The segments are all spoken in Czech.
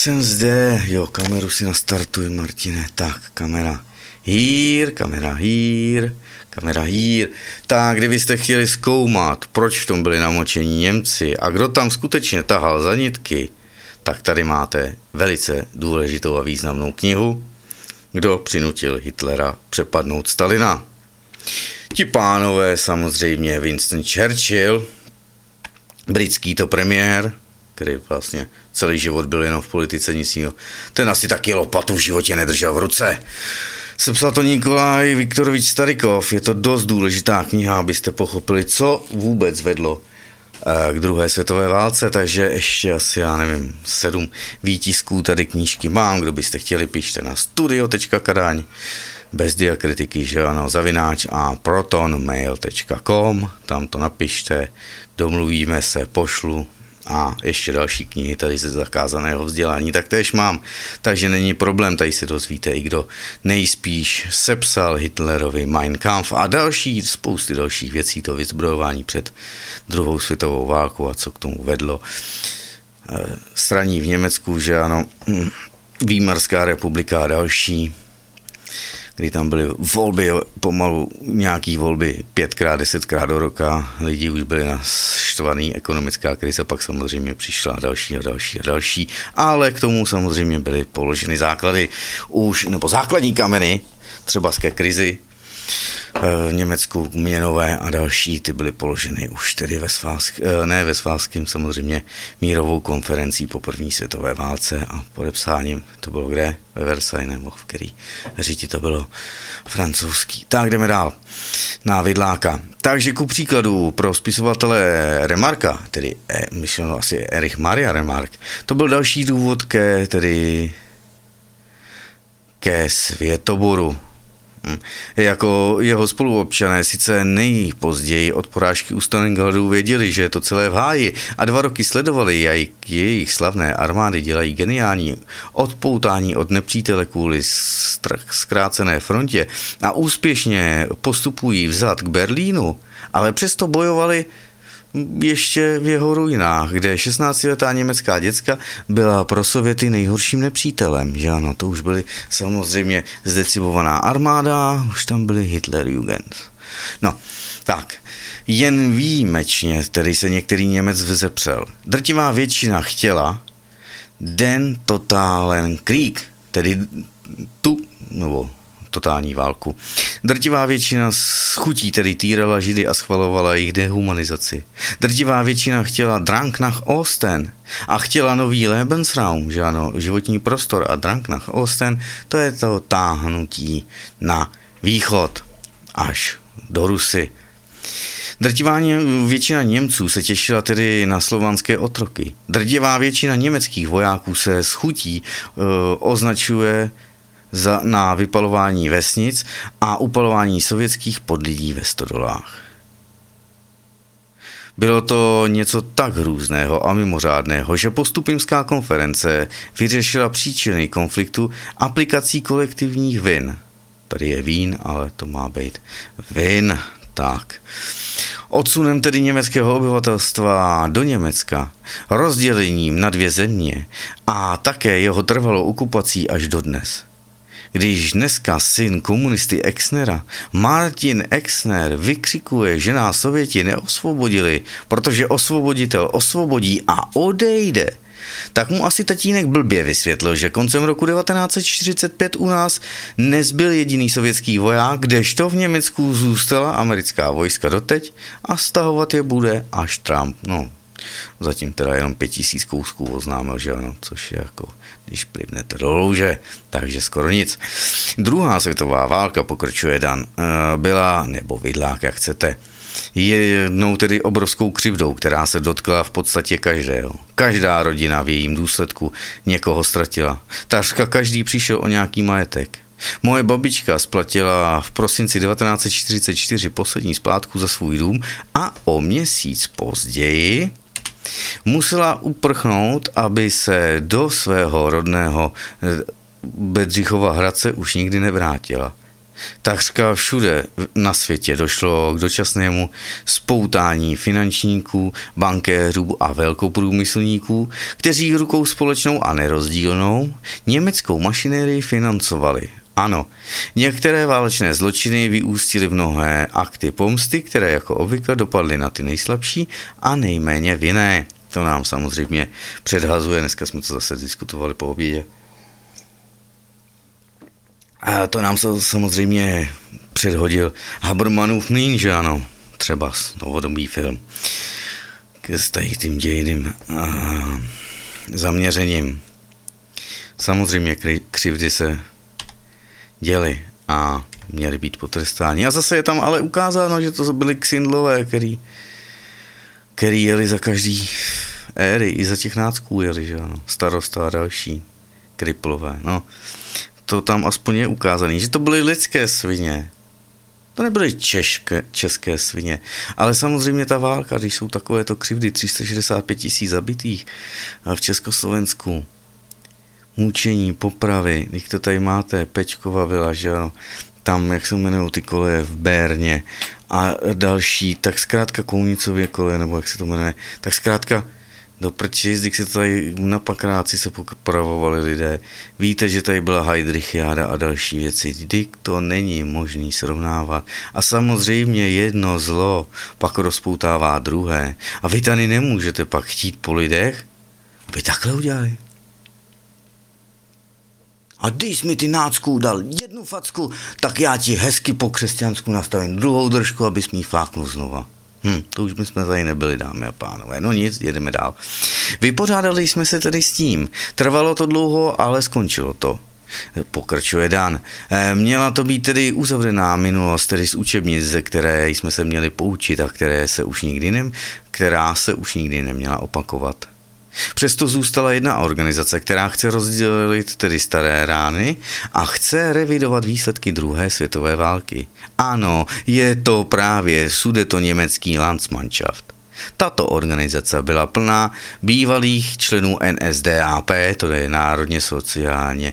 jsem zde. Jo, kameru si nastartuj, Martine. Tak, kamera here, kamera here, kamera here. Tak, kdybyste chtěli zkoumat, proč v tom byli namočení Němci a kdo tam skutečně tahal za nitky, tak tady máte velice důležitou a významnou knihu Kdo přinutil Hitlera přepadnout Stalina. Ti pánové samozřejmě Winston Churchill, britský to premiér, který vlastně celý život byl jenom v politice, nic jiného. Ten asi taky lopatu v životě nedržel v ruce. Sepsal to Nikolaj Viktorovič Starykov. Je to dost důležitá kniha, abyste pochopili, co vůbec vedlo k druhé světové válce, takže ještě asi, já nevím, 7 výtisků tady knížky mám. Kdo byste chtěli, pište na studio.kadaň bez diakritiky, že ano, zavináč a protonmail.com, tam to napište, domluvíme se, pošlu a ještě další knihy tady ze zakázaného vzdělání taktéž mám, takže není problém, tady se dozvíte i kdo nejspíš sepsal Hitlerovi Mein Kampf a spousty dalších věcí, to vyzbrojování před druhou světovou válkou a co k tomu vedlo. Straní v Německu, že ano, Výmarská republika a další, kdy tam byly volby, pomalu nějaký volby 5x, 10x do roka, lidi už byli naštvaný, ekonomická krize pak samozřejmě přišla další, ale k tomu samozřejmě byly položeny základy nebo základní kameny, třeba ke krizi v Německu, měnové a další, ty byly položeny už tedy ve Svázkém samozřejmě mírovou konferencí po první světové válce a podepsáním, to bylo kde? Ve Versailles nebo v který říti to bylo francouzský. Tak jdeme dál na Vidláka. Takže ku příkladu pro spisovatele Remarka, tedy myšleno asi Erich Maria Remark, to byl další důvod ke světoboru. Jako jeho spoluobčané sice nejpozději od porážky u Stalingradu věděli, že je to celé v háji a 2 roky sledovali, jak jejich slavné armády dělají geniální odpoutání od nepřítele kvůli zkrácené frontě a úspěšně postupují vzad k Berlínu, ale přesto bojovali ještě v jeho ruinách, kde 16letá německá děcka byla pro Sověty nejhorším nepřítelem, že ano, to už byly samozřejmě zdecimovaná armáda, už tam byly Hitlerjugend. No, tak, jen výjimečně, tedy se některý Němec vzepřel. Drtivá většina chtěla Den totalen Krieg, tedy totální válku. Drtivá většina s chutí tedy týrala Židy a schvalovala jejich dehumanizaci. Drtivá většina chtěla Drang nach Osten a chtěla nový Lebensraum, že ano, životní prostor a Drang nach Osten, to je to táhnutí na východ až do Rusy. Drtivá většina Němců se těšila tedy na slovanské otroky. Drtivá většina německých vojáků se s chutí označuje na vypalování vesnic a upalování sovětských podlidí ve stodolách. Bylo to něco tak hrůzného a mimořádného, že postupimská konference vyřešila příčiny konfliktu aplikací kolektivních vin. Tady je vín, ale to má být vin. Tak. Odsunem tedy německého obyvatelstva do Německa, rozdělením na 2 země a také jeho trvalou okupací až dodnes. Když dneska syn komunisty Exnera, Martin Exner, vykřikuje, že nás Sověti neosvobodili, protože osvoboditel osvobodí a odejde, tak mu asi tatínek blbě vysvětlil, že koncem roku 1945 u nás nezbyl jediný sovětský voják, kdežto v Německu zůstala americká vojska doteď a stahovat je bude až Trump. No, zatím teda jenom 5000 kousků oznámil, že ano, což je jako, když plivnete do louže, takže skoro nic. Druhá světová válka, pokračuje Dan, byla, nebo Vidlák, jak chcete, jednou tedy obrovskou křivdou, která se dotkla v podstatě každého. Každá rodina v jejím důsledku někoho ztratila. Takřka každý přišel o nějaký majetek. Moje babička splatila v prosinci 1944 poslední splátku za svůj dům a o měsíc později musela uprchnout, aby se do svého rodného Bedřichova Hradce už nikdy nevrátila. Takřka všude na světě došlo k dočasnému spoutání finančníků, bankéřů a velkoprůmyslníků, kteří rukou společnou a nerozdílnou německou mašinérii financovali. Ano, některé válečné zločiny vyústily v mnohé akty pomsty, které jako obvykle dopadly na ty nejslabší a nejméně vinné. To nám samozřejmě předhazuje, dneska jsme to zase diskutovali po obědě. A to nám se samozřejmě předhodil Habermanův mlýn, že ano, třeba novodobý film s tím dějiným zaměřením. Samozřejmě křivdy se děly a měly být potrestáni. A zase je tam ale ukázáno, že to byli ksindlové, který jeli za každý éry, i za těch nácků jeli, že ano, starosta a další, kriplové, no. To tam aspoň je ukázané, že to byly lidské svině. To nebyly české svině. Ale samozřejmě ta válka, když jsou takovéto křivdy, 365 000 zabitých v Československu, mučení, popravy, když to tady máte, Pečkova vila, že ano, tam, jak se jmenují ty koleje v Bérně a další, tak zkrátka Kounicově koleje, nebo jak se to jmenuje, tak zkrátka do prčis, když se tady na Pakráci se popravovali lidé. Víte, že tady byla Heydrichiáda a další věci. Vždyť to není možný srovnávat. A samozřejmě jedno zlo pak rozpoutává druhé. A vy tady nemůžete pak chtít po lidech, aby takhle udělali. A když mi ty nácků dal jednu facku, tak já ti hezky po křesťansku nastavím druhou držku, abys mi fláknul znova. To už jsme tady nebyli, dámy a pánové. No nic, jedeme dál. Vypořádali jsme se tedy s tím. Trvalo to dlouho, ale skončilo to. Pokračuje Dan. Měla to být tedy uzavřená minulost, tedy z učebnic, ze které jsme se měli poučit a která se už nikdy neměla opakovat. Přesto zůstala jedna organizace, která chce rozdělit tedy staré rány a chce revidovat výsledky druhé světové války. Ano, je to právě sudetoněmecký Landsmannschaft. Tato organizace byla plná bývalých členů NSDAP, to je národně sociálně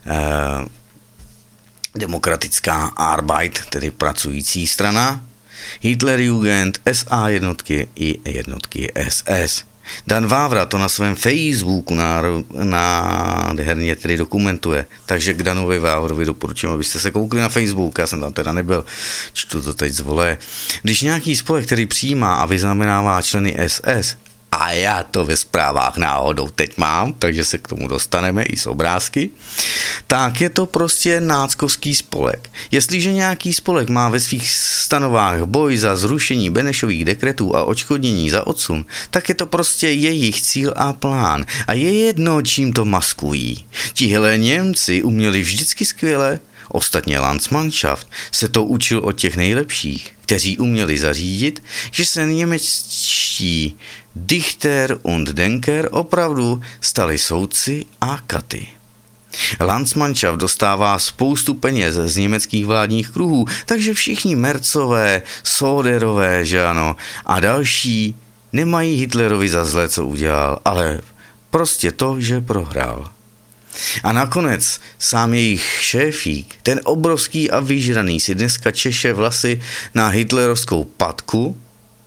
demokratická Arbeit, tedy pracující strana, Hitlerjugend, SA jednotky i jednotky SS. Dan Vávra to na svém Facebooku nádherně tedy dokumentuje. Takže k Danovi Vávrovi doporučím, abyste se koukli na Facebook, já jsem tam teda nebyl, čtu to teď z vole. Když nějaký spolek, který přijímá a vyznamenává členy SS, a já to ve zprávách náhodou teď mám, takže se k tomu dostaneme i z obrázky, tak je to prostě náckovský spolek. Jestliže nějaký spolek má ve svých stanovách boj za zrušení Benešových dekretů a odškodnění za odsun, tak je to prostě jejich cíl a plán. A je jedno, čím to maskují. Tihle Němci uměli vždycky skvěle, ostatně Landsmannschaft se to učil od těch nejlepších, kteří uměli zařídit, že se němečtí Dichter und Denker opravdu stali soudci a katy. Landsmannschaft dostává spoustu peněz z německých vládních kruhů, takže všichni Mercové, Soderové, že ano, a další nemají Hitlerovi za zlé, co udělal, ale prostě to, že prohrál. A nakonec sám jejich šéfík, ten obrovský a vyžraný, si dneska češe vlasy na hitlerovskou patku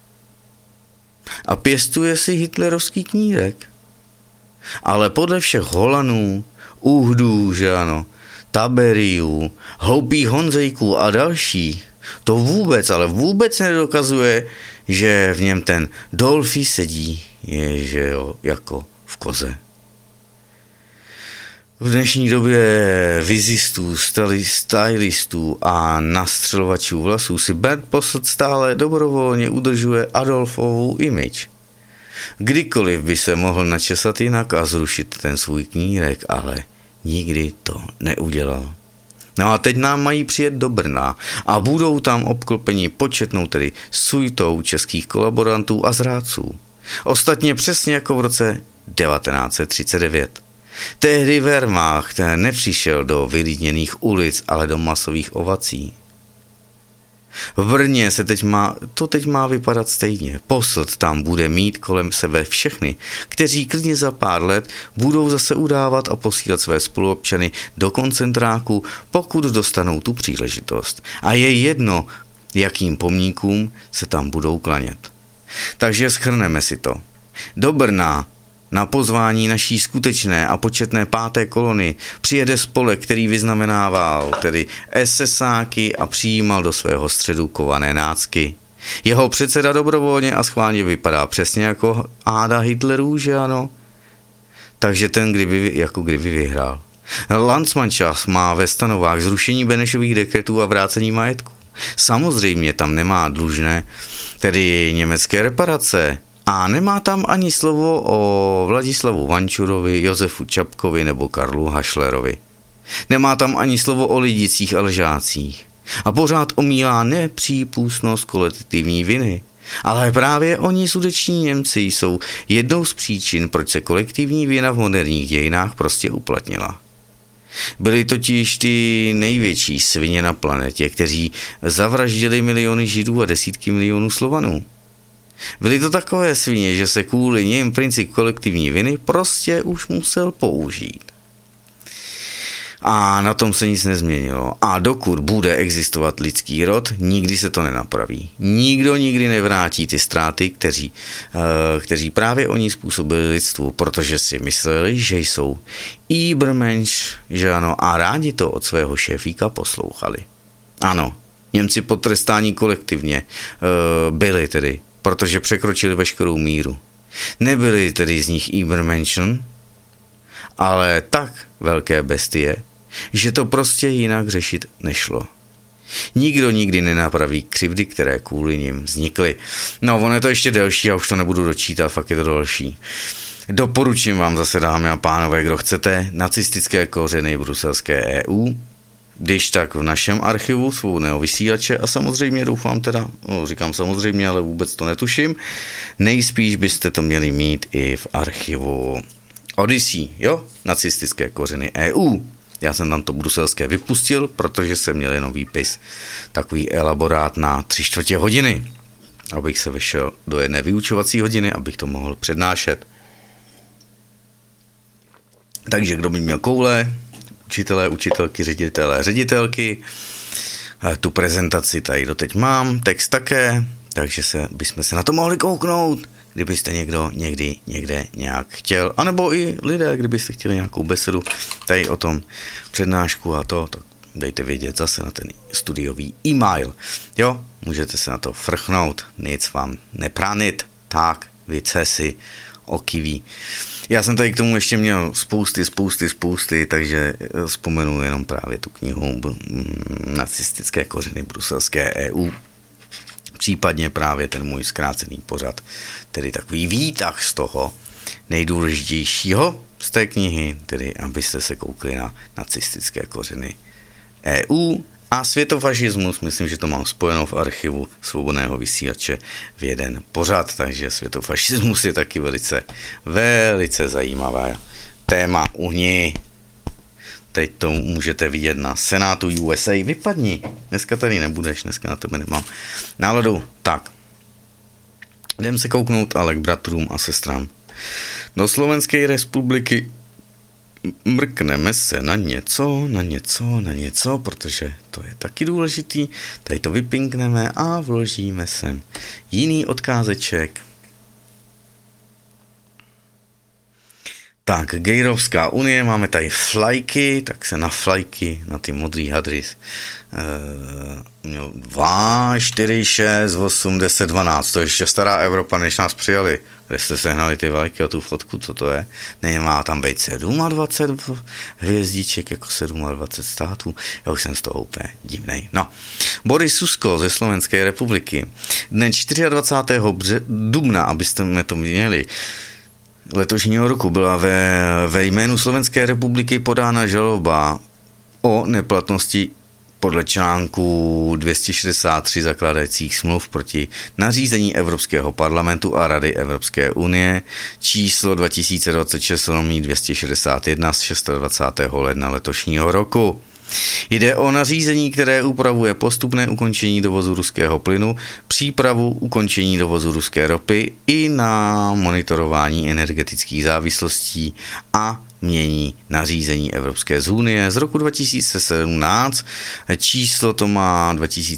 a pěstuje si hitlerovský knírek. Ale podle všech Holanů, Uhdů, že ano, Taberiů, hloupých Honzejků a další, to vůbec, ale vůbec nedokazuje, že v něm ten Dolphy sedí, že jo, jako v koze. V dnešní době vizistů, stylistů a nastřelovačů vlasů si Bernd Posselt stále dobrovolně udržuje Adolfovu image. Kdykoliv by se mohl načesat jinak a zrušit ten svůj knírek, ale nikdy to neudělal. No a teď nám mají přijet do Brna a budou tam obklopeni početnou tedy suitou českých kolaborantů a zrádců. Ostatně přesně jako v roce 1939. Tehdy Wehrmacht nepřišel do vylidněných ulic, ale do masových ovací. V Brně se teď má vypadat stejně. Posud tam bude mít kolem sebe všechny, kteří klidně za pár let budou zase udávat a posílat své spoluobčany do koncentráku, pokud dostanou tu příležitost. A je jedno, jakým pomníkům se tam budou klanět. Takže shrneme si to. Do Brna na pozvání naší skutečné a početné 5. kolony přijede spolek, který vyznamenával tedy SSáky a přijímal do svého středu kované nácky. Jeho předseda dobrovolně a schválně vypadá přesně jako Áda Hitlerů, že ano? Takže ten kdyby vyhrál. Landsmannschaft má ve stanovách zrušení Benešových dekretů a vrácení majetku. Samozřejmě tam nemá dlužné, tedy německé reparace. A nemá tam ani slovo o Vladislavu Vančurovi, Josefu Čapkovi nebo Karlu Hašlerovi. Nemá tam ani slovo o lidicích a lžácích. A pořád omílá nepřípustnost kolektivní viny. Ale právě oni sudeční Němci jsou jednou z příčin, proč se kolektivní vina v moderních dějinách prostě uplatnila. Byli totiž ty největší svině na planetě, kteří zavraždili miliony Židů a desítky milionů Slovanů. Byly to takové svině, že se kvůli nim princip kolektivní viny prostě už musel použít. A na tom se nic nezměnilo. A dokud bude existovat lidský rod, nikdy se to nenapraví. Nikdo nikdy nevrátí ty ztráty, kteří právě oni způsobili lidstvu, protože si mysleli, že jsou Übermensch, že ano, a rádi to od svého šéfíka poslouchali. Ano, Němci potrestáni kolektivně byli tedy, protože překročili veškerou míru. Nebyli tedy z nich Übermenschen, ale tak velké bestie, že to prostě jinak řešit nešlo. Nikdo nikdy nenapraví křivdy, které kvůli nim vznikly. No, ono je to ještě delší, já už to nebudu dočítat, fakt je to další. Doporučím vám zase, dámy a pánové, kdo chcete, nacistické kořeny bruselské EU, když tak v našem archivu Svobodného vysílače a samozřejmě doufám teda, říkám samozřejmě, ale vůbec to netuším, nejspíš byste to měli mít i v archivu Odyssey, jo, nacistické kořeny EU. Já jsem tam to bruselské vypustil, protože jsem měl jenom výpis, takový elaborát na 3/4 hodiny, abych se vešel do jedné vyučovací hodiny, abych to mohl přednášet. Takže kdo by měl koule, učitelé, učitelky, ředitelky, tu prezentaci tady doteď mám, text také, takže bychom se na to mohli kouknout, kdybyste někde nějak chtěl, anebo i lidé, kdybyste chtěli nějakou besedu tady o tom přednášku a to dejte vědět zase na ten studiový e-mail. Jo, můžete se na to frchnout, nic vám nepranit, tak, vycesi, okiví. Já jsem tady k tomu ještě měl spousty, takže vzpomenu jenom právě tu knihu Nacistické kořeny bruselské EU. Případně právě ten můj zkrácený pořad, tedy takový výtah z toho nejdůležitějšího z té knihy, tedy abyste se koukli na nacistické kořeny EU a světofašismus. Myslím, že to mám spojeno v archivu Svobodného vysílače v jeden pořad, takže světofašismus je taky velice zajímavé téma u ní. Teď to můžete vidět na Senátu USA. Vypadni, dneska tady nebudeš, dneska na tebe nemám náladu. Tak, jdem se kouknout ale k bratrům a sestrám. Do Slovenské republiky mrkneme se na něco, protože to je taky důležitý. Tady to vypinkneme a vložíme sem jiný odkázeček. Tak, Gejrovská unie, máme tady flajky, tak se na flajky, na ty modrý hadry, 2, 4, 6, 8, 10, 12, to je ještě stará Evropa, než nás přijali. Kde jste sehnali ty vlajky a tu fotku, co to je? Nemá tam být 27 hvězdiček, jako 27 států. Já už jsem z toho úplně divnej. No, Boris Susko ze Slovenské republiky. Dne 24. dubna, abyste to měli, letošního roku byla ve jménu Slovenské republiky podána žaloba o neplatnosti podle článku 263 zakládajících smluv proti nařízení Evropského parlamentu a Rady Evropské unie číslo 2026/261 z 26. ledna letošního roku. Jde o nařízení, které upravuje postupné ukončení dovozu ruského plynu, přípravu ukončení dovozu ruské ropy i na monitorování energetických závislostí a mění nařízení Evropské unie z roku 2017. Číslo to má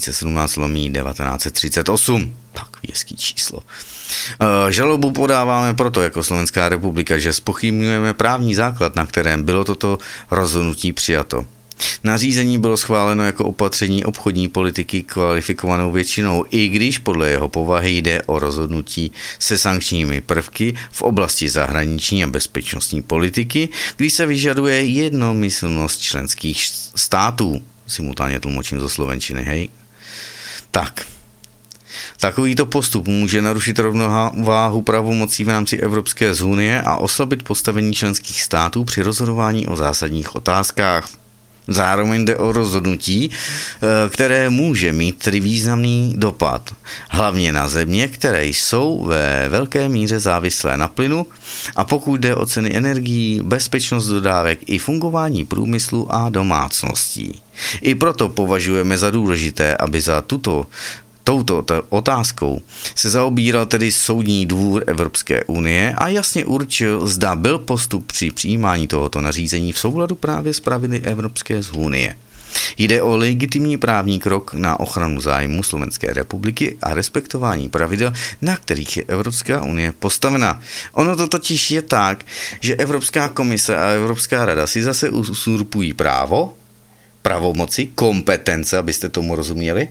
2017/1938. Tak hezký číslo. Žalobu podáváme proto jako Slovenská republika, že zpochybňujeme právní základ, na kterém bylo toto rozhodnutí přijato. Nařízení bylo schváleno jako opatření obchodní politiky kvalifikovanou většinou, i když podle jeho povahy jde o rozhodnutí se sankčními prvky v oblasti zahraniční a bezpečnostní politiky, kdy se vyžaduje jednomyslnost členských států. Simultánně tlumočím do slovenčiny, hej. Tak. Takovýto postup může narušit rovnováhu pravomocí v rámci Evropské unie a oslabit postavení členských států při rozhodování o zásadních otázkách. Zároveň jde o rozhodnutí, které může mít tedy významný dopad, hlavně na země, které jsou ve velké míře závislé na plynu, a pokud jde o ceny energií, bezpečnost dodávek i fungování průmyslu a domácností. I proto považujeme za důležité, aby za touto otázkou se zaobíral tedy Soudní dvůr Evropské unie a jasně určil, zda byl postup při přijímání tohoto nařízení v souladu právě s pravidly Evropské unie. Jde o legitimní právní krok na ochranu zájmu Slovenské republiky a respektování pravidel, na kterých je Evropská unie postavena. Ono to totiž je tak, že Evropská komise a Evropská rada si zase usurpují pravomoci, kompetence, abyste tomu rozuměli.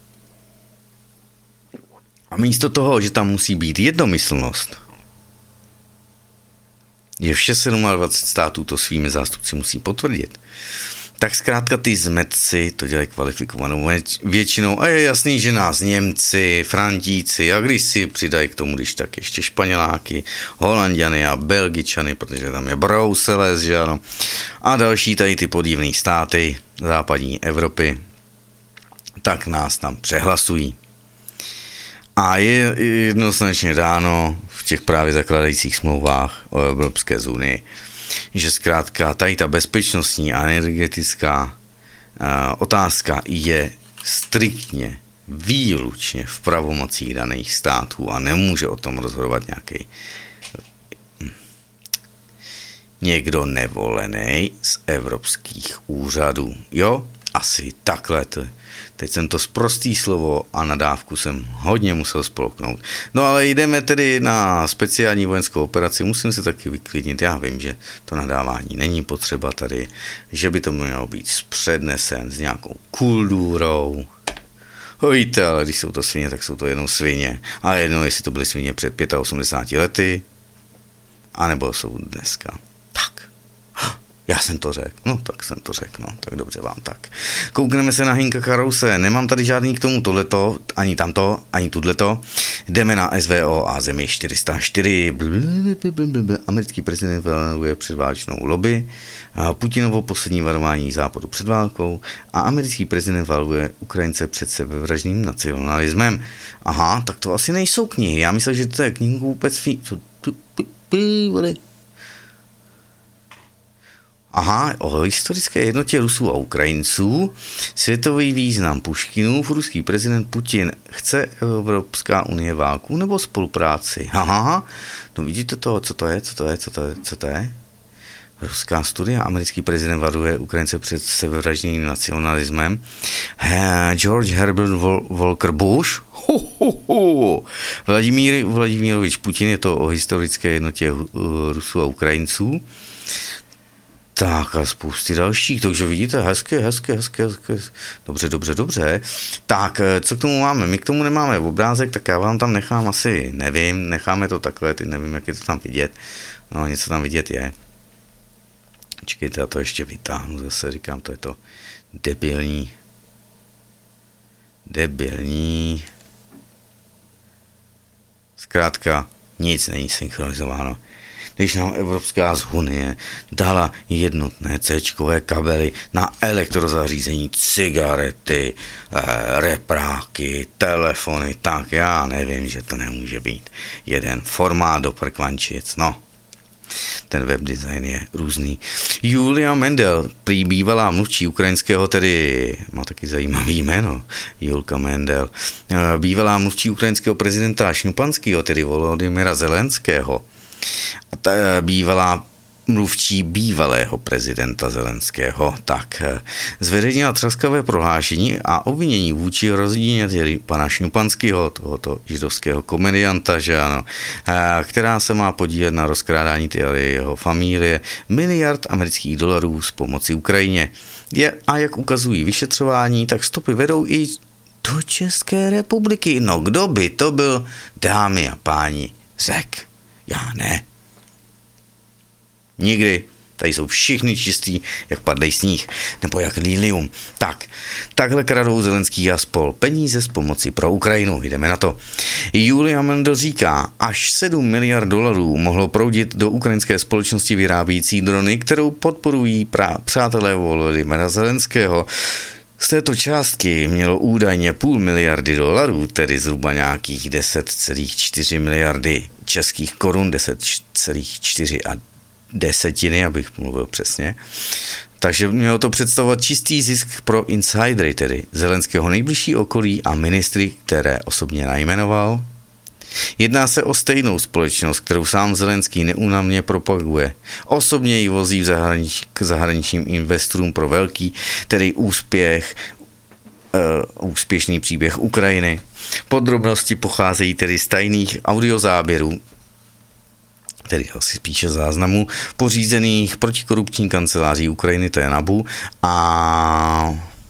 A místo toho, že tam musí být jednomyslnost, že vše 27 států to svými zástupci musí potvrdit, tak zkrátka ty zmetci to dělají kvalifikovanou většinou a je jasný, že nás Němci, Frantíci a když si přidají k tomu, když tak ještě Španěláky, Holanďany a Belgičany, protože tam je Brouseles, že ano, a další tady ty podivné státy západní Evropy, tak nás tam přehlasují. A je jednoznačně dáno v těch právě zakladajících smlouvách o Evropské unii, že zkrátka tady ta bezpečnostní a energetická otázka je striktně, výlučně v pravomocích daných států a nemůže o tom rozhodovat nějaký někdo nevolený z evropských úřadů. Jo, asi takhle to. Teď jsem to sprostý slovo a nadávku jsem hodně musel spolknout. No ale jdeme tedy na speciální vojenskou operaci. Musím se taky vyklidnit. Já vím, že to nadávání není potřeba tady, že by to mělo být přednesen s nějakou kuldůrou. Víte, ale když jsou to svině, tak jsou to jenom svině. A jedno, jestli to byly svině před 85 lety, anebo jsou dneska. Tak. Já jsem to řekl, no tak jsem to řekl, no tak dobře vám tak. Koukneme se na Hinka Karouse, nemám tady žádný k tomu tohleto, ani tamto, ani tudleto. Jdeme na SVO a zemi 404. Americký prezident valuje předválečnou lobby, Putinovo poslední varování západu před válkou a americký prezident valuje Ukrajince před sebevražným nacionalismem. Aha, tak to asi nejsou knihy, já myslel, že to je knihu vůbec Aha, o historické jednotě Rusů a Ukrajinců, světový význam Puškinův, ruský prezident Putin, chce Evropská unie válku nebo spolupráci? Aha, no vidíte to, co to je? Ruská studia, americký prezident varuje Ukrajince před sebevraždným nacionalismem. George Herbert Walker Bush, Vladimirovič Putin, je to o historické jednotě Rusů a Ukrajinců. Tak a spousty dalších, takže vidíte, hezké. Dobře. Tak, co k tomu máme? My k tomu nemáme obrázek, tak já vám tam nechám asi, nevím, necháme to takhle, teď nevím, jak je to tam vidět. No, něco tam vidět je. Čekejte, já to ještě vytáhnu zase, říkám, to je to debilní. Zkrátka, nic není synchronizováno. Když nám Evropská unie dala jednotné C-čkové kabely na elektrozařízení, cigarety, repráky, telefony, tak já nevím, že to nemůže být jeden formát do prkvančic, no. Ten webdesign je různý. Julia Mendel, prý bývalá mluvčí ukrajinského, tedy má taky zajímavý jméno, Julka Mendel, bývalá mluvčí ukrajinského prezidenta Šňupanského, tedy Volodymyra Zelenského, a ta bývalá mluvčí bývalého prezidenta Zelenského, tak zveřejnila třaskavé prohlášení a obvinění vůči rodině pana Šňupanského, tohoto židovského komedianta, že ano, která se má podílet na rozkrádání jeho familie miliard amerických dolarů z pomoci Ukrajině. A jak ukazují vyšetřování, tak stopy vedou i do České republiky. No kdo by to byl, dámy a páni, řek? Já ne. Nikdy. Tady jsou všichni čistý, jak padlej sníh, nebo jak lilium. Takhle kradou Zelenský a spol peníze z pomoci pro Ukrajinu. Jdeme na to. Julia Mendel říká, až 7 miliard dolarů mohlo proudit do ukrajinské společnosti vyrábějící drony, kterou podporují přátelé Volodymyra Zelenského. Z této částky mělo údajně $0,5 miliardy, tedy zhruba nějakých 10,4 miliardy českých korun, 10,4 a desetiny, abych mluvil přesně. Takže mělo to představovat čistý zisk pro insidery, tedy Zelenského nejbližší okolí a ministry, které osobně najmenoval. Jedná se o stejnou společnost, kterou sám Zelenský neúnavně propaguje. Osobně ji vozí k zahraničním investorům pro velký, tedy úspěšný příběh Ukrajiny. Podrobnosti pocházejí tedy z tajných audiozáběrů, tedy asi spíše záznamů, pořízených protikorupční kanceláří Ukrajiny, to je NABU, a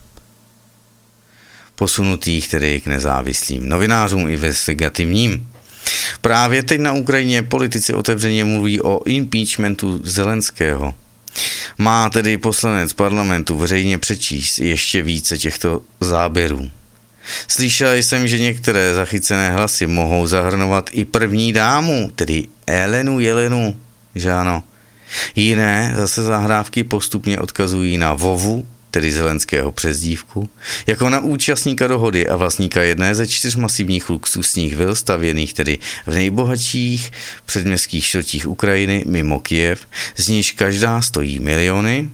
posunutých tedy k nezávislým novinářům investigativním. Právě teď na Ukrajině politici otevřeně mluví o impeachmentu Zelenského. Má tedy poslanec parlamentu veřejně přečíst ještě více těchto záběrů. Slyšel jsem, že některé zachycené hlasy mohou zahrnovat i první dámu, tedy Jelenu, že ano. Jiné zase zahrávky postupně odkazují na Vovu, tedy Zelenského přezdívku, jako na účastníka dohody a vlastníka jedné ze 4 masivních luxusních vil stavěných tedy v nejbohatších předměstských čtvrtích Ukrajiny mimo Kyjev, z níž každá stojí miliony.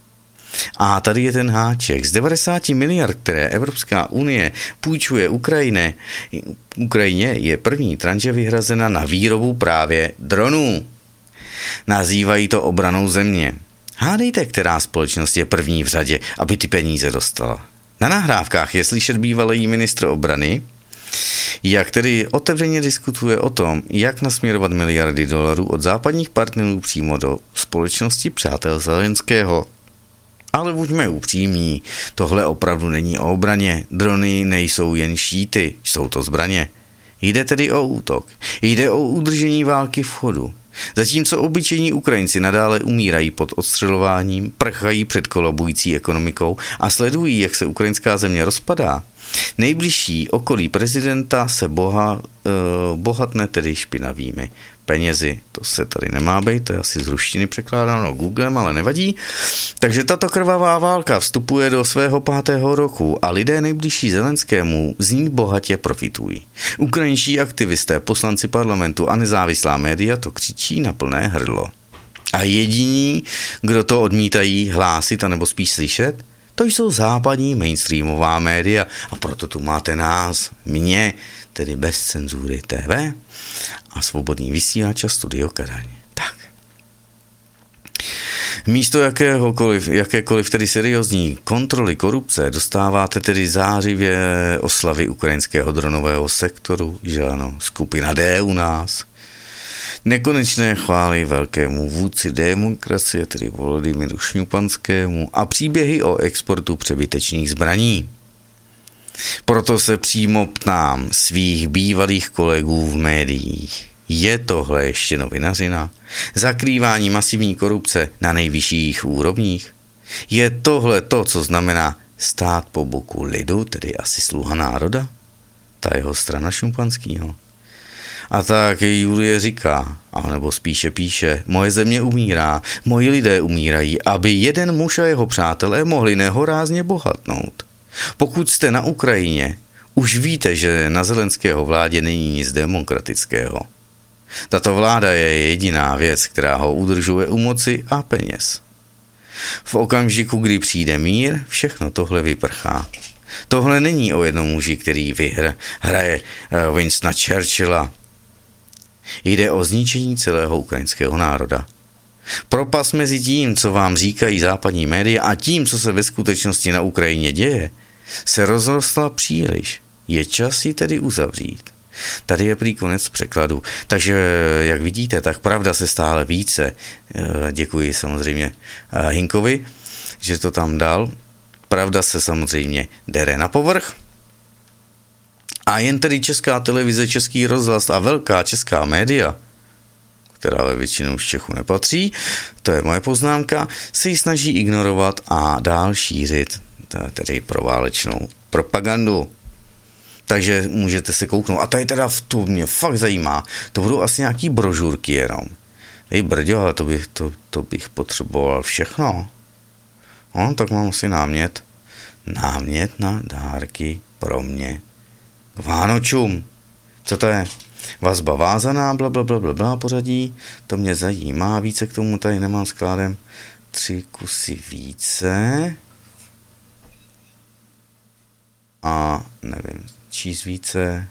A tady je ten háček. Z 90 miliard, které Evropská unie půjčuje Ukrajině, je první tranže vyhrazena na výrobu právě dronů. Nazývají to obranou země. Hádejte, která společnost je první v řadě, aby ty peníze dostala. Na nahrávkách je slyšet bývalý ministr obrany, jak tedy otevřeně diskutuje o tom, jak nasměrovat miliardy dolarů od západních partnerů přímo do společnosti přátel Zelenského. Ale buďme upřímní, tohle opravdu není o obraně. Drony nejsou jen štíty, jsou to zbraně. Jde tedy o útok. Jde o udržení války v chodu. Zatímco obyčejní Ukrajinci nadále umírají pod odstřelováním, prchají před kolabující ekonomikou a sledují, jak se ukrajinská země rozpadá, nejbližší okolí prezidenta se bohatne tedy špinavými penězi. To se tady nemá být, to je asi z ruštiny překládáno Googlem, ale nevadí. Takže tato krvavá válka vstupuje do svého 5. roku a lidé nejbližší Zelenskému z ní bohatě profitují. Ukrajinští aktivisté, poslanci parlamentu a nezávislá média to křičí na plné hrdlo. A jediní, kdo to odmítají hlásit, anebo spíš slyšet, to jsou západní mainstreamová média a proto tu máte nás, mě, tedy bez cenzury TV a svobodný vysílač a Studio Kadaň. Tak. Místo jakékoliv tedy seriózní kontroly korupce dostáváte tedy zářivě oslavy ukrajinského dronového sektoru, že ano, skupina D u nás. Nekonečné chvály velkému vůdci demokracie, tedy Volodymyru Šňupanskému, a příběhy o exportu přebytečných zbraní. Proto se přímo ptám svých bývalých kolegů v médiích. Je tohle ještě novinařina? Zakrývání masivní korupce na nejvyšších úrovních? Je tohle to, co znamená stát po boku lidu, tedy asi sluha národa? Ta jeho strana Šňupanskýho. A tak Julie říká, anebo spíše píše, moje země umírá, moji lidé umírají, aby jeden muž a jeho přátelé mohli nehorázně bohatnout. Pokud jste na Ukrajině, už víte, že na Zelenského vládě není nic demokratického. Tato vláda je jediná věc, která ho udržuje u moci a peněz. V okamžiku, kdy přijde mír, všechno tohle vyprchá. Tohle není o jednom muži, který hraje Winstona Churchilla. Jde o zničení celého ukrajinského národa. Propast mezi tím, co vám říkají západní média a tím, co se ve skutečnosti na Ukrajině děje, se rozrostla příliš. Je čas ji tedy uzavřít. Tady je prý konec překladu. Takže, jak vidíte, tak pravda se stále více. Děkuji samozřejmě Hinkovi, že to tam dal. Pravda se samozřejmě dere na povrch. A jen tedy Česká televize, Český rozhlas a velká česká média, která ve většinou z Čechů nepatří, to je moje poznámka, se ji snaží ignorovat a dál šířit tedy proválečnou propagandu. Takže můžete se kouknout. A to je teda, to mě fakt zajímá. To budou asi nějaký brožurky jenom. Hej brďo, ale to bych potřeboval všechno. No, tak mám asi námět. Námět na dárky pro mě k Vánočům. Co to je? Vazba vázaná, blablabla, pořadí. To mě zajímá. Více k tomu tady nemám skládem. 3 kusy více. A nevím, číst více.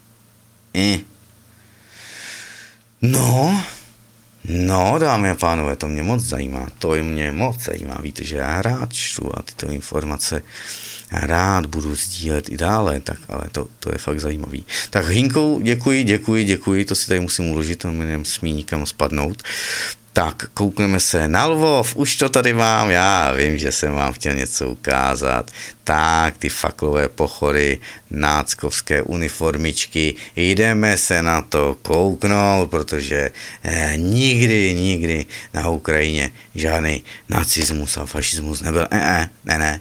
No, dámy a pánové, to mě moc zajímá. To mě moc zajímá. Víte, že já rád čtu a tyto informace rád budu sdílet i dále, tak ale to je fakt zajímavý. Tak Hinkou, děkuji, to si tady musím uložit, to mi nesmí nikam spadnout. Tak, koukneme se na Lvov, už to tady mám, já vím, že jsem vám chtěl něco ukázat. Tak, ty faklové pochody, náckovské uniformičky, jdeme se na to kouknout, protože nikdy na Ukrajině žádný nacismus a fašismus nebyl. Ne.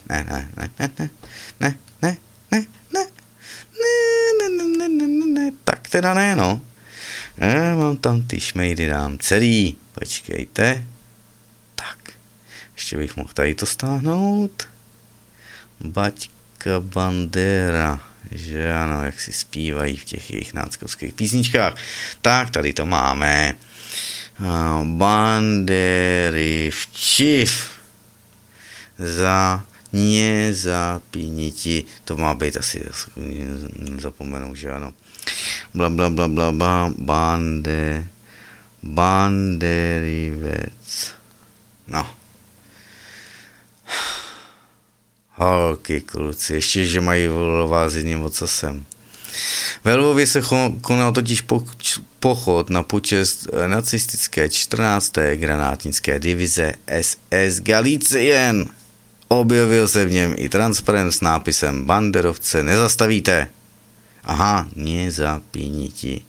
Tak teda ne, no. Mám tam ty šmejdy, dám celý. Počkejte. Tak. Ještě bych mohl tady to stáhnout. Baťka Bandera. Že ano, jak si zpívají v těch jejich náckovských písničkách. Tak, tady to máme. Bandery včiv. Za nezapíniti. To má být asi, zapomenu, že ano. Blablabla, Banderivec. No. Holky, kluci, ještě, že mají volovázení ocasem. Ve Lvově se konal totiž pochod na počest nacistické 14. granátnické divize SS Galicien. Objevil se v něm i transparent s nápisem Banderovce nezastavíte. Aha, nezapíniti.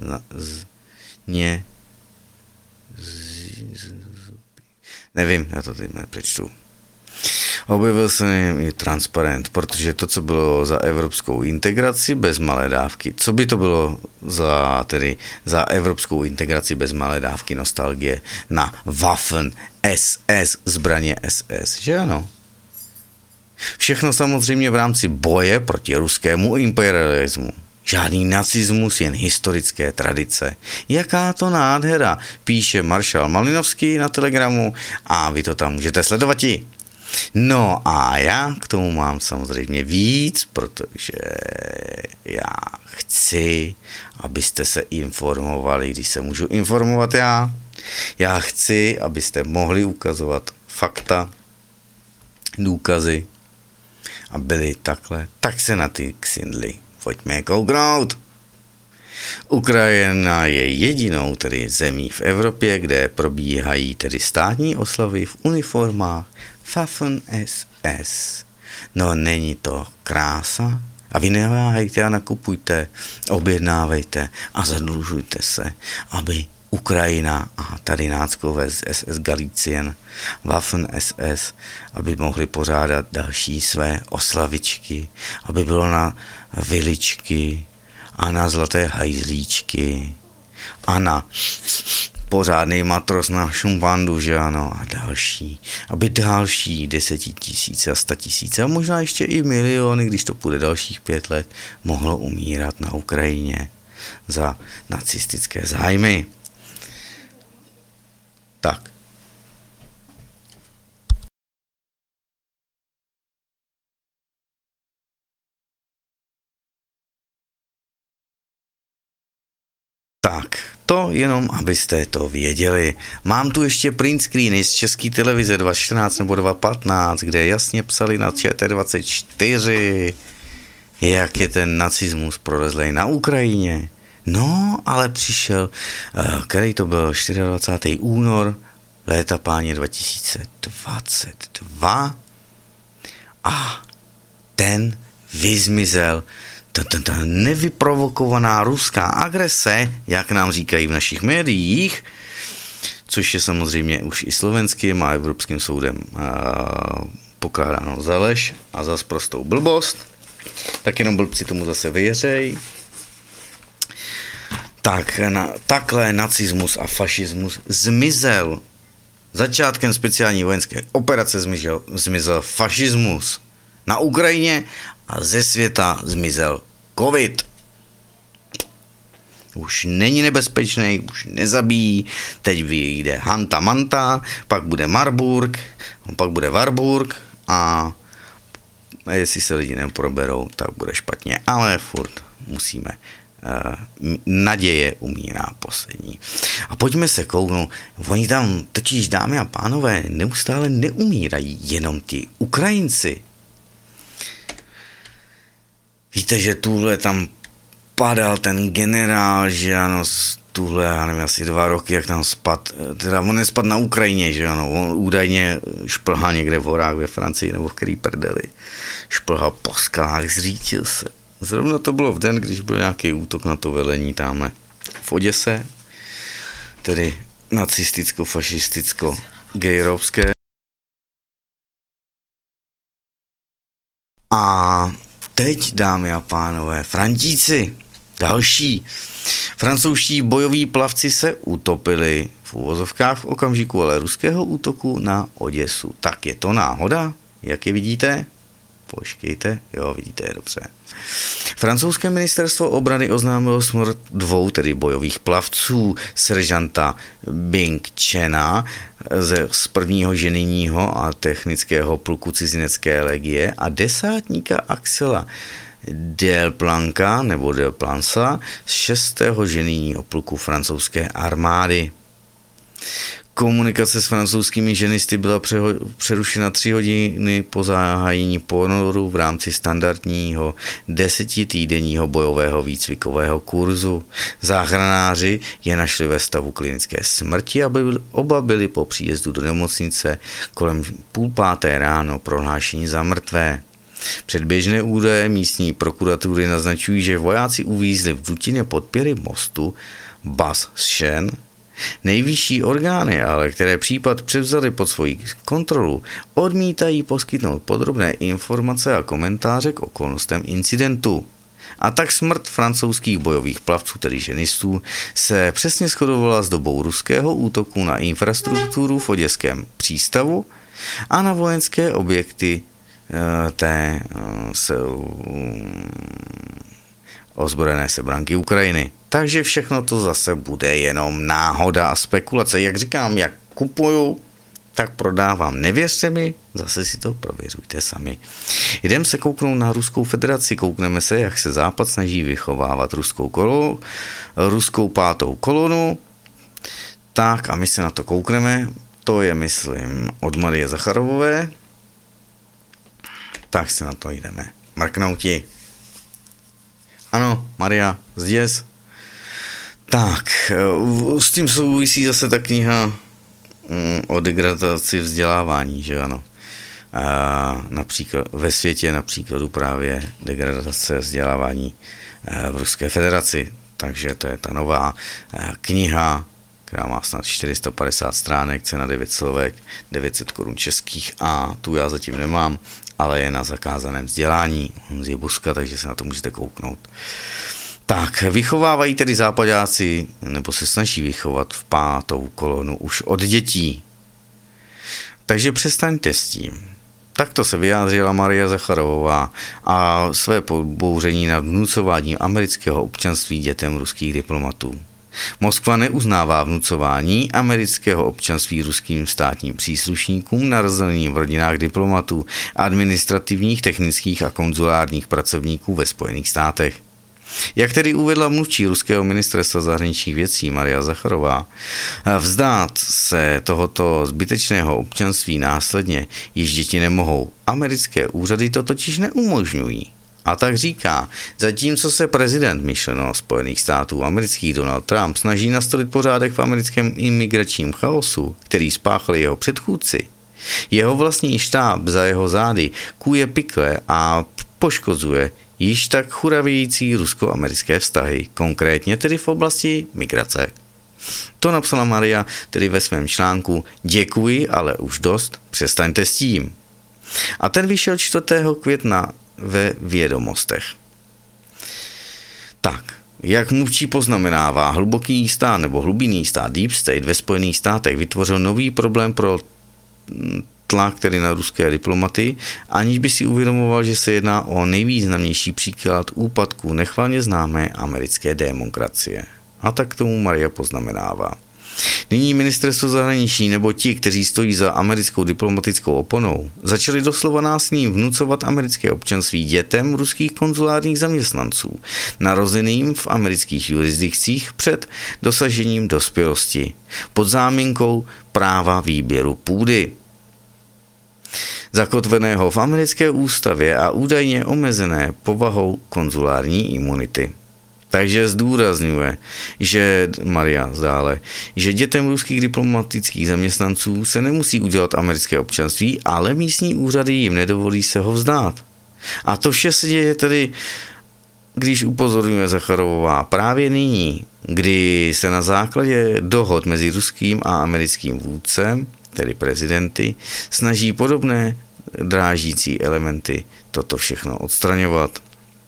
Nevím, já to teď nepřečtu. Objevil se i transparent, protože to, co bylo za evropskou integraci bez malé dávky, co by to bylo za evropskou integraci bez malé dávky nostalgie na Waffen SS, zbraně SS, že ano? Všechno samozřejmě v rámci boje proti ruskému imperialismu. Žádný nacismus, jen historické tradice. Jaká to nádhera, píše maršál Malinovský na Telegramu a vy to tam můžete sledovat. No a já k tomu mám samozřejmě víc, protože já chci, abyste se informovali, když se můžu informovat já. Já chci, abyste mohli ukazovat fakta, důkazy a byli takhle, tak se na ty ksindly pojďme kouknout. Ukrajina je jedinou tedy zemí v Evropě, kde probíhají tedy státní oslavy v uniformách Waffen SS. No není to krása? A vy neváhejte a nakupujte, objednávejte a zadlužujte se, aby Ukrajina a tady náckové z SS Galicien, Waffen SS, aby mohli pořádat další své oslavičky, aby bylo na viličky a na zlaté hajzlíčky a na pořádný matros na šumpandu, že ano, a další. Aby další 10 000 a 100 000 a možná ještě i miliony, když to půjde dalších 5 let, mohlo umírat na Ukrajině za nacistické zájmy. Tak. Tak, to jenom, abyste to věděli. Mám tu ještě print screeny z České televize 2014 nebo 2015, kde jasně psali na ČT24, jak je ten nacismus prolezlej na Ukrajině. No, ale přišel, který to byl 24. únor, léta páně 2022 a ten vyzmizel. Ta nevyprovokovaná ruská agrese, jak nám říkají v našich médiích, což je samozřejmě už i slovenským a Evropským soudem pokládáno za lež a za sprostou blbost, tak jenom blbci tomu zase věřej. Tak takhle nacismus a fašismus zmizel. Začátkem speciální vojenské operace zmizel fašismus na Ukrajině a ze světa zmizel covid. Už není nebezpečný, už nezabíjí, teď vyjde Hanta Manta, pak bude Marburg, pak bude Warburg a jestli se lidi neproberou, tak bude špatně, ale furt musíme. Naděje umírá poslední. A pojďme se kouknout, oni tam totiž, dámy a pánové, neustále neumírají jenom ti Ukrajinci. Víte, že tuhle tam padal ten generál, že ano, tuhle, já nevím, asi 2 roky, jak tam spad, teda on nespad na Ukrajině, že ano, on údajně šplhal někde v horách ve Francii nebo v který prdeli. Šplhal po skalách, zřítil se. Zrovna to bylo v den, když byl nějaký útok na to velení tamhle v Oděse, tedy nacisticko-fašisticko-gejrovské. A teď, dámy a pánové, Frantíci, další. Francouzští bojoví plavci se utopili v uvozovkách v okamžiku ale ruského útoku na Oděsu. Tak je to náhoda, jak je vidíte? Počkejte, jo, vidíte je dobře. Francouzské ministerstvo obrany oznámilo smrt 2 tedy bojových plavců, seržanta Bing Chena z 1. ženijního a technického pluku cizinecké legie a desátníka Axela Delplanca nebo Delplanca z 6. ženijního pluku francouzské armády. Komunikace s francouzskými ženisty byla přerušena 3 hodiny po zahájení ponoru v rámci standardního 10týdenního bojového výcvikového kurzu. Záchranáři je našli ve stavu klinické smrti a oba byli po příjezdu do nemocnice kolem 4:30 ráno prohlášení za mrtvé. Předběžné údaje místní prokuratury naznačují, že vojáci uvízli v dutině podpěry mostu Bas-Shen. Nejvyšší orgány, ale které případ převzaly pod svoji kontrolu, odmítají poskytnout podrobné informace a komentáře k okolnostem incidentu. A tak smrt francouzských bojových plavců, tedy ženistů, se přesně shodovala s dobou ruského útoku na infrastrukturu v oděském přístavu a na vojenské objekty té ozbrojené sebranky Ukrajiny. Takže všechno to zase bude jenom náhoda a spekulace. Jak říkám, jak kupuju, tak prodávám. Nevěřte mi, zase si to prověřujte sami. Jdeme se kouknout na Ruskou federaci, koukneme se, jak se Západ snaží vychovávat ruskou 5. kolonu. Tak a my se na to koukneme. To je, myslím, od Marie Zacharovové. Tak se na to jdeme. Mrknouti. Ano, Maria, zděs. Tak, s tím souvisí zase ta kniha o degradaci vzdělávání, že ano. Například ve světě napříkladu právě degradace vzdělávání v Ruské federaci. Takže to je ta nová kniha, která má snad 450 stránek, cena 9 slovek, 900 korun českých a tu já zatím nemám, ale je na zakázaném vzdělání Honzy Buska, takže se na to můžete kouknout. Tak, vychovávají tedy západáci, nebo se snaží vychovat v 5. kolonu už od dětí. Takže přestaňte s tím. Takto se vyjádřila Maria Zacharová a své pobouření nad vnucováním amerického občanství dětem ruských diplomatů. Moskva neuznává vnucování amerického občanství ruským státním příslušníkům narozeným v rodinách diplomatů, administrativních, technických a konzulárních pracovníků ve Spojených státech. Jak tedy uvedla mluvčí ruského ministerstva zahraničních věcí Maria Zacharová, vzdát se tohoto zbytečného občanství následně již děti nemohou. Americké úřady to totiž neumožňují. A tak říká, zatímco se prezident myšleno Spojených států amerických Donald Trump snaží nastolit pořádek v americkém imigračním chaosu, který spáchali jeho předchůdci, jeho vlastní štáb za jeho zády kuje pikle a poškozuje již tak churavějící rusko-americké vztahy, konkrétně tedy v oblasti migrace. To napsala Maria tedy ve svém článku Děkuji, ale už dost, přestaňte s tím. A ten vyšel 4. května ve Vědomostech. Tak, jak mluvčí poznamenává, hluboký stát nebo hlubinný stát Deep State ve Spojených státech vytvořil nový problém pro tlak tedy na ruské diplomaty, aniž by si uvědomoval, že se jedná o nejvýznamnější příklad úpadku nechvalně známé americké demokracie. A tak k tomu Maria poznamenává. Nyní ministerstvo zahraničí nebo ti, kteří stojí za americkou diplomatickou oponou, začali doslova násilím vnucovat americké občanství dětem ruských konzulárních zaměstnanců, narozeným v amerických jurisdikcích před dosažením dospělosti, pod záminkou práva výběru půdy, zakotveného v americké ústavě a údajně omezené povahou konzulární imunity. Takže zdůrazňuje, že Maria dále, že dětem ruských diplomatických zaměstnanců se nemusí udělat americké občanství, ale místní úřady jim nedovolí se ho vzdát. A to vše se děje tedy, když upozorňuje Zacharová právě nyní, kdy se na základě dohod mezi ruským a americkým vůdcem, tedy prezidenty, snaží podobné drážící elementy toto všechno odstraňovat.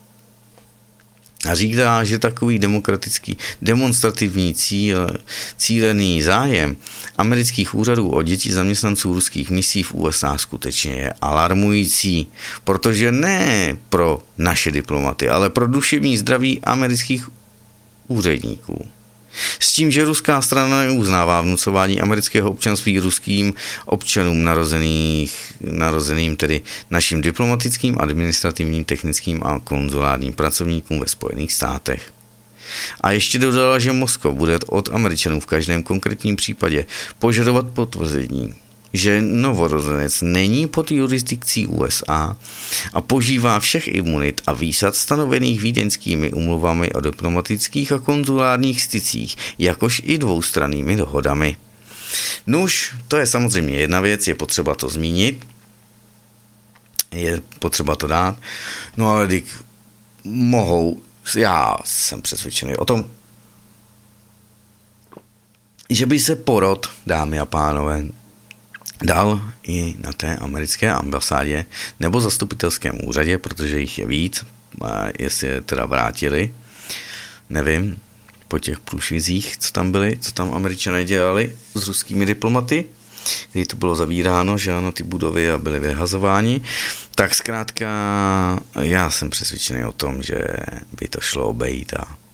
A říká, že takový demokratický demonstrativní cílený zájem amerických úřadů o děti zaměstnanců ruských misí v USA skutečně je alarmující, protože ne pro naše diplomaty, ale pro duševní zdraví amerických úředníků. S tím, že ruská strana neuznává vnucování amerického občanství ruským občanům narozeným tedy našim diplomatickým, administrativním, technickým a konzulárním pracovníkům ve Spojených státech. A ještě dodala, že Moskva bude od Američanů v každém konkrétním případě požadovat potvrzení, že novorozenec není pod jurisdikcí USA a požívá všech imunit a výsad stanovených vídeňskými umluvami o diplomatických a konzulárních stycích, jakož i dvoustrannými dohodami. Nuž, to je samozřejmě jedna věc, je potřeba to zmínit, je potřeba to dát, no ale já jsem přesvědčený o tom, že by se porod, dámy a pánové, dal i na té americké ambasádě nebo zastupitelském úřadě, protože jich je víc, jestli je teda vrátili, nevím, po těch průšvizích, co tam byly, co tam Američané dělali s ruskými diplomaty, kdy to bylo zavíráno, že ano, ty budovy a byly vyhazováni, tak zkrátka já jsem přesvědčený o tom, že by to šlo obejít a